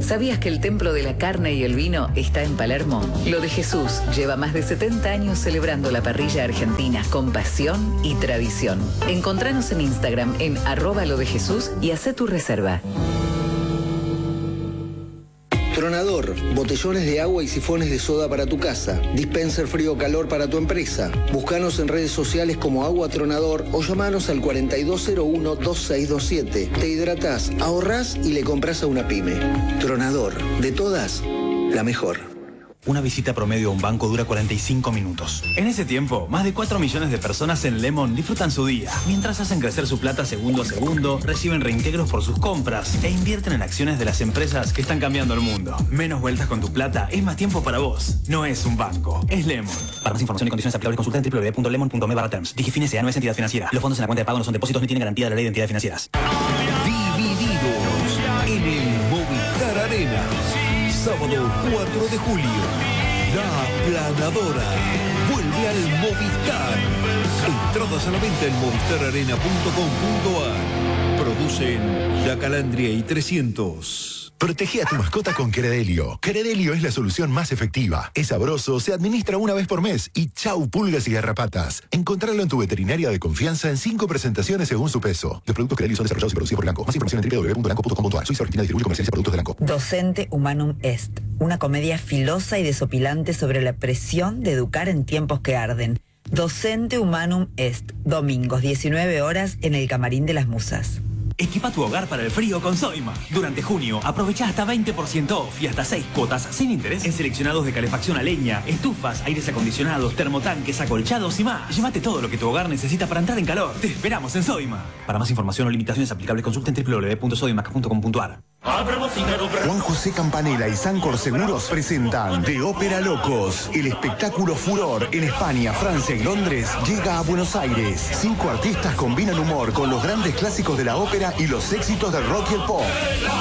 ¿Sabías que el templo de la carne y el vino está en Palermo? Lo de Jesús lleva más de 70 años celebrando la parrilla argentina con pasión y tradición. Encontranos en Instagram en @lodejesús y hacé tu reserva. Tronador, botellones de agua y sifones de soda para tu casa. Dispenser frío o calor para tu empresa. Búscanos en redes sociales como Agua Tronador o llamanos al 4201-2627. Te hidratás, ahorrás y le compras a una pyme. Tronador, de todas, la mejor. Una visita promedio a un banco dura 45 minutos. En ese tiempo, más de 4 millones de personas en Lemon disfrutan su día, mientras hacen crecer su plata segundo a segundo, reciben reintegros por sus compras e invierten en acciones de las empresas que están cambiando el mundo. Menos vueltas con tu plata es más tiempo para vos. No es un banco, es Lemon. Para más información y condiciones aplicables, consulta en www.lemon.me/terms. Digifines S.A. no es entidad financiera. Los fondos en la cuenta de pago no son depósitos ni tienen garantía de la ley de entidades financieras. Divididos en el Movistar Arena. Sábado 4 de julio, La Aplanadora vuelve al Movistar. Entradas a la venta en movistararena.com.ar. Producen La Calandria y 300. Protege a tu mascota con Credelio. Credelio es la solución más efectiva. Es sabroso, se administra una vez por mes y chau pulgas y garrapatas. Encontrarlo en tu veterinaria de confianza en 5 presentaciones según su peso. Los productos Credelio son desarrollados y producidos por Elanco. Más información en www.elanco.com.ar. Suiza Argentina distribuye y comercializa productos de Elanco. Docente Humanum Est. Una comedia filosa y desopilante sobre la presión de educar en tiempos que arden. Docente Humanum Est. Domingos, 19 horas en el Camarín de las Musas. Equipa tu hogar para el frío con Soima. Durante junio, aprovecha hasta 20% off y hasta 6 cuotas sin interés en seleccionados de calefacción a leña, estufas, aires acondicionados, termotanques, acolchados y más. Llévate todo lo que tu hogar necesita para entrar en calor. Te esperamos en Soima. Para más información o limitaciones aplicables, consulta en www.soimac.com.ar. Juan José Campanella y Sancor Seguros presentan De Ópera Locos. El espectáculo Furor en España, Francia y Londres llega a Buenos Aires. 5 artistas combinan humor con los grandes clásicos de la ópera y los éxitos del rock y el pop.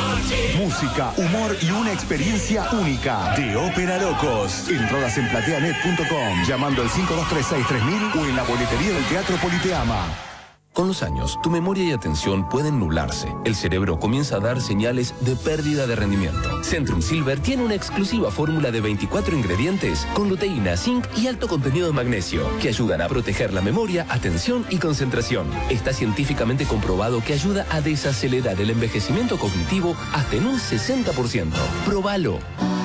Música, humor y una experiencia única. De Ópera Locos. Entradas en plateanet.com, llamando al 5236-3000 o en la boletería del Teatro Politeama. Con los años, tu memoria y atención pueden nublarse. El cerebro comienza a dar señales de pérdida de rendimiento. Centrum Silver tiene una exclusiva fórmula de 24 ingredientes con luteína, zinc y alto contenido de magnesio que ayudan a proteger la memoria, atención y concentración. Está científicamente comprobado que ayuda a desacelerar el envejecimiento cognitivo hasta en un 60%. ¡Próbalo!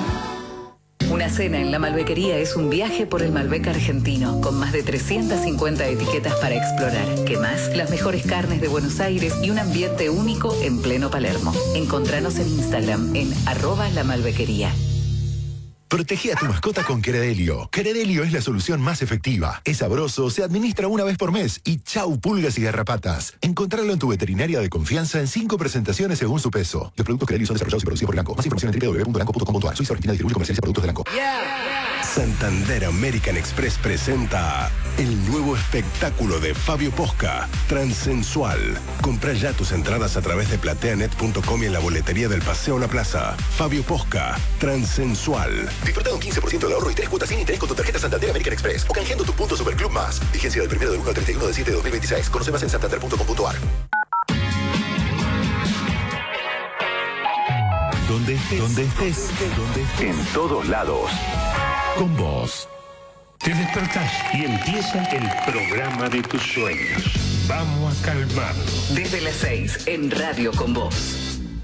Una cena en La Malbequería es un viaje por el Malbec argentino, con más de 350 etiquetas para explorar. ¿Qué más? Las mejores carnes de Buenos Aires y un ambiente único en pleno Palermo. Encontranos en Instagram en @lamalbequería. Protege a tu mascota con Credelio. Credelio es la solución más efectiva. Es sabroso, se administra una vez por mes y chau pulgas y garrapatas. Encontrarlo en tu veterinaria de confianza en 5 presentaciones según su peso. Los productos Credelio son desarrollados y producidos por Elanco. Más información en www.elanco.com.ar. Suiza Argentina distribuye y comercializa productos de Elanco. Santander American Express presenta el nuevo espectáculo de Fabio Posca, Transsensual. Compra ya tus entradas a través de plateanet.com y en la boletería del Paseo La Plaza. Fabio Posca, Transsensual. Disfruta de un 15% de ahorro y 3 cuotas sin interés con tu tarjeta Santander American Express o canjeando tu punto Superclub Más. Vigencia del 1 del 1 al 31 de 7 de 2026. Conoce más en santander.com.ar. Donde estés, en todos lados. Con vos. Te despertás y empieza el programa de tus sueños. Vamos a calmarlo. Desde las 6 en Radio con Vos.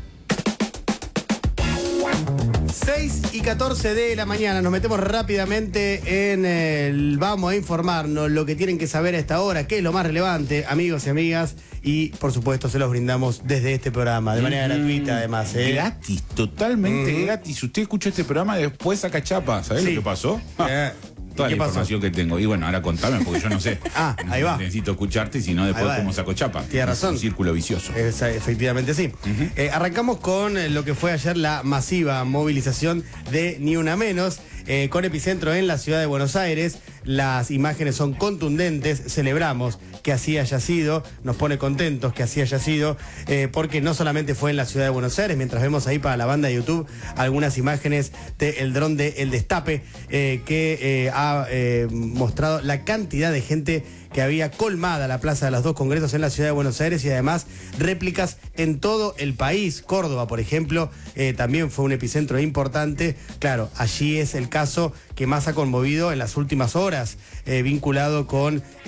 6:14 de la mañana, nos metemos rápidamente en el Vamos a informarnos, lo que tienen que saber a esta hora, qué es lo más relevante, amigos y amigas, y por supuesto se los brindamos desde este programa, de manera gratuita además. Gratis, totalmente gratis. Usted escucha este programa y después saca chapa, ¿sabés lo que pasó? Toda la información que tengo. Y bueno, ahora contame porque yo no sé. Ahí va. Necesito escucharte y si no después cómo saco chapa. Tienes razón. Es un círculo vicioso. Efectivamente sí. Arrancamos con lo que fue ayer la masiva movilización de Ni Una Menos, con epicentro en la ciudad de Buenos Aires. Las imágenes son contundentes, celebramos que así haya sido, nos pone contentos que así haya sido, porque no solamente fue en la ciudad de Buenos Aires, mientras vemos ahí para la banda de YouTube algunas imágenes del dron de El Destape, que ha mostrado la cantidad de gente que había colmada la Plaza de los Dos Congresos en la ciudad de Buenos Aires y además réplicas en todo el país. Córdoba, por ejemplo, también fue un epicentro importante. Claro, allí es el caso que más ha conmovido en las últimas horas, vinculado con